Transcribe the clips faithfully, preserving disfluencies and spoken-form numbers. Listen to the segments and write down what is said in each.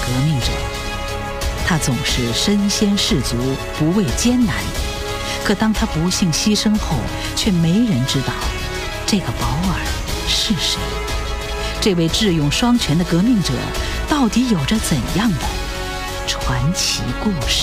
命者。他总是身先士卒，不畏艰难。可当他不幸牺牲后，却没人知道这个保尔是谁。这位智勇双全的革命者到底有着怎样的传奇故事？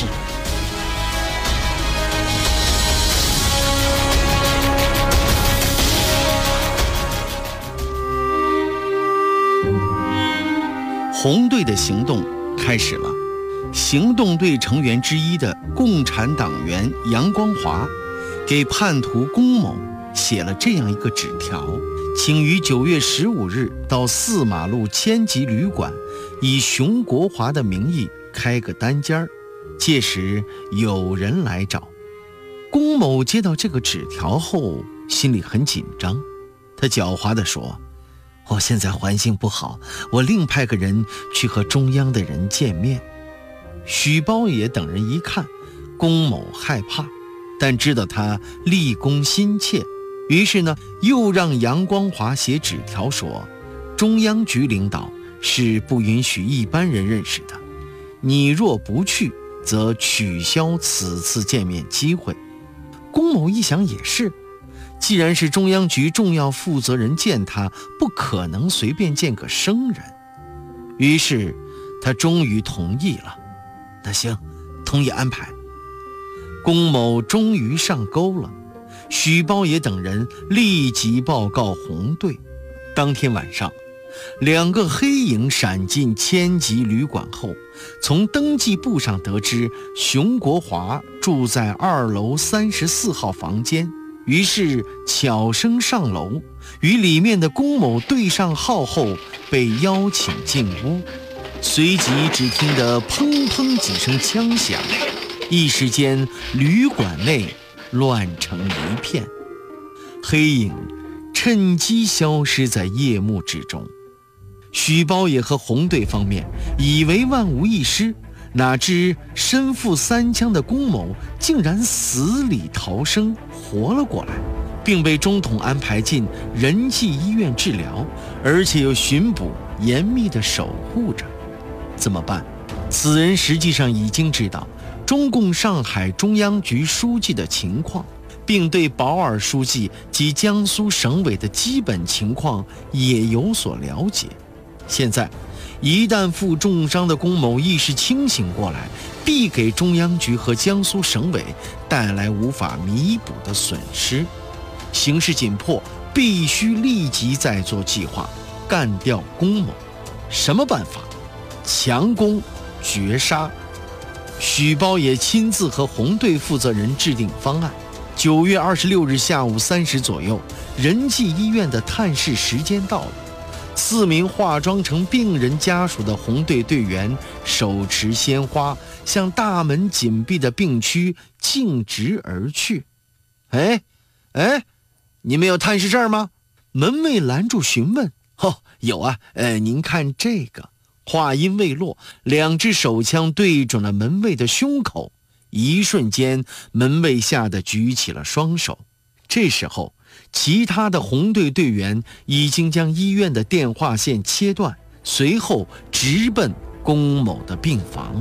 红队的行动开始了。行动队成员之一的共产党员杨光华给叛徒龚某写了这样一个纸条，请于九月十五日到四马路千吉旅馆，以熊国华的名义开个单间，届时有人来找。龚某接到这个纸条后，心里很紧张，他狡猾地说：“我现在环境不好，我另派个人去和中央的人见面。”许包爷等人一看，龚某害怕，但知道他立功心切，于是呢，又让杨光华写纸条说，中央局领导是不允许一般人认识的，你若不去，则取消此次见面机会。龚某一想也是，既然是中央局重要负责人见他，不可能随便见个生人，于是他终于同意了。那行，同意安排。龚某终于上钩了，许包爷等人立即报告红队。当天晚上，两个黑影闪进千吉旅馆后，从登记簿上得知熊国华住在二楼三十四号房间，于是悄声上楼，与里面的龚某对上号后，被邀请进屋。随即只听得砰砰几声枪响，一时间旅馆内乱成一片，黑影趁机消失在夜幕之中。许包爷和红队方面以为万无一失，哪知身负三枪的龚某竟然死里逃生，活了过来，并被中统安排进仁济医院治疗，而且有巡捕严密地守护着。怎么办？此人实际上已经知道中共上海中央局书记的情况，并对保尔书记及江苏省委的基本情况也有所了解。现在一旦负重伤的龚某意识清醒过来，必给中央局和江苏省委带来无法弥补的损失。形势紧迫，必须立即再做计划，干掉龚某。什么办法？强攻绝杀。许包也亲自和红队负责人制定方案。九月二十六日下午三时左右，仁济医院的探视时间到了。四名化妆成病人家属的红队队员手持鲜花，向大门紧闭的病区径直而去。哎哎，你们有探视证吗？门卫拦住询问。哦，有啊，呃，您看这个。话音未落，两只手枪对准了门卫的胸口，一瞬间，门卫吓得举起了双手。这时候，其他的红队队员已经将医院的电话线切断，随后直奔龚某的病房。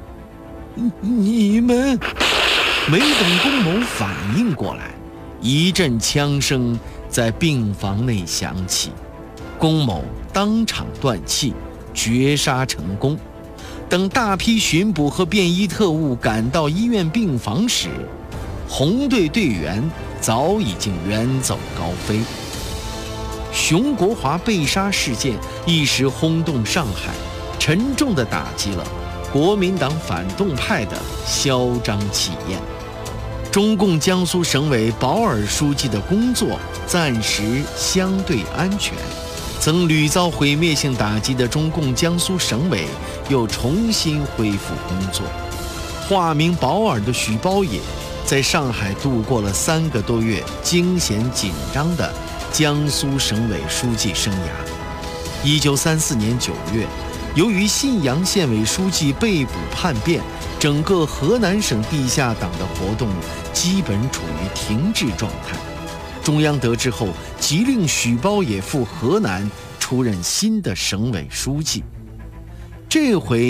你们……没等龚某反应过来，一阵枪声在病房内响起，龚某当场断气，绝杀成功。等大批巡捕和便衣特务赶到医院病房时，红队队员早已经远走高飞。熊国华被杀事件一时轰动上海，沉重地打击了国民党反动派的嚣张气焰。中共江苏省委保尔书记的工作暂时相对安全，曾屡遭毁灭性打击的中共江苏省委又重新恢复工作。化名保尔的许包也在上海度过了三个多月惊险紧张的江苏省委书记生涯。一九三四年九月，由于信阳县委书记被捕叛变，整个河南省地下党的活动基本处于停滞状态。中央得知后，即令许包也赴河南出任新的省委书记。这回